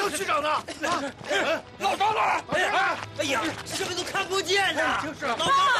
有区长呢？ 老张呢？ 哎呀，什么都看不见呢！ 就是老张。